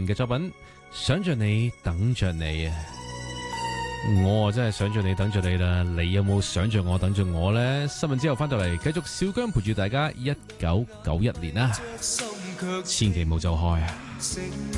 嘅作品《想着你等着你》啊！我真係想着你等着你啦，你有冇想着我等着我呢？新聞之後翻到嚟，繼續小姜陪住大家1991年啦，千祈冇走開啊！